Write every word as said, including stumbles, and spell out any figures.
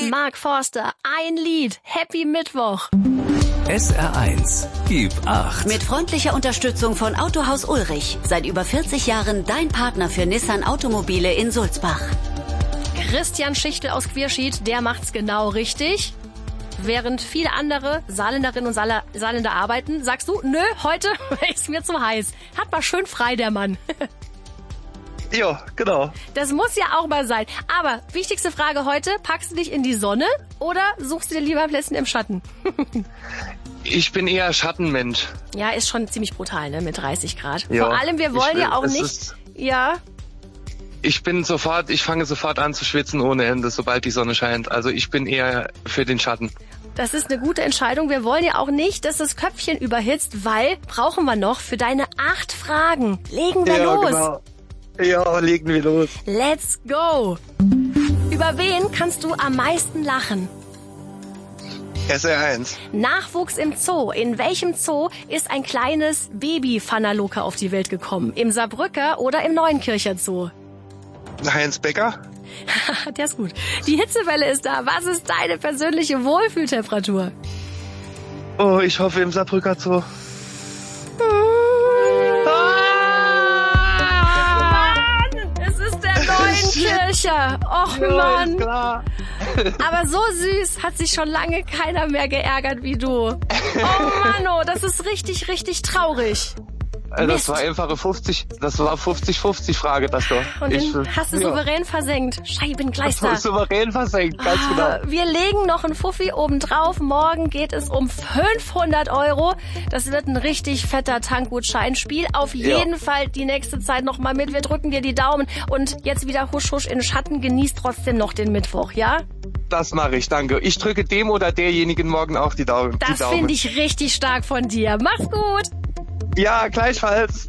Mark Forster, ein Lied. Happy Mittwoch. S R eins, gib acht. Mit freundlicher Unterstützung von Autohaus Ulrich. Seit über vierzig Jahren dein Partner für Nissan Automobile in Sulzbach. Christian Schichtel aus Queerschied, der macht's genau richtig. Während viele andere Saarländerinnen und Saarl- Saarländer arbeiten, sagst du, nö, heute ist mir zu heiß. Hat mal schön frei, der Mann. Ja, genau. Das muss ja auch mal sein. Aber wichtigste Frage heute, packst du dich in die Sonne oder suchst du dir lieber Plätzchen im Schatten? Ich bin eher Schattenmensch. Ja, ist schon ziemlich brutal, ne, mit dreißig Grad. Ja, Vor allem, wir wollen will, ja auch nicht... Ist, ja... Ich bin sofort, ich fange sofort an zu schwitzen ohne Ende, sobald die Sonne scheint. Also ich bin eher für den Schatten. Das ist eine gute Entscheidung. Wir wollen ja auch nicht, dass das Köpfchen überhitzt, weil brauchen wir noch für deine acht Fragen. Legen wir ja, los. Genau. Ja, legen wir los. Let's go. Über wen kannst du am meisten lachen? S R eins. Nachwuchs im Zoo. In welchem Zoo ist ein kleines Baby-Fanaloka auf die Welt gekommen? Im Saarbrücker oder im Neuenkircher Zoo? Heinz Becker. Der ist gut. Die Hitzewelle ist da. Was ist deine persönliche Wohlfühltemperatur? Oh, ich hoffe im Saarbrücker Zoo. Neuenkircher. Och ja, Mann. Klar. Aber so süß hat sich schon lange keiner mehr geärgert wie du. Oh Mann, oh, das ist richtig, richtig traurig. Das Mist. war einfache fünfzig, das war fünfzig fünfzig Frage, das doch. Und den ich, hast du ja. souverän versenkt. Scheibengleister. Das war souverän versenkt, ganz Ah, genau. wir legen noch einen Fuffi obendrauf. Morgen geht es um fünfhundert Euro. Das wird ein richtig fetter Tankgutschein. Spiel auf jeden Ja. Fall die nächste Zeit noch mal mit. Wir drücken dir die Daumen. Und jetzt wieder husch husch in den Schatten. Genieß trotzdem noch den Mittwoch, ja? Das mache ich, danke. Ich drücke dem oder derjenigen morgen auch die Daumen. Das finde ich richtig stark von dir. Mach's gut. Ja, gleichfalls.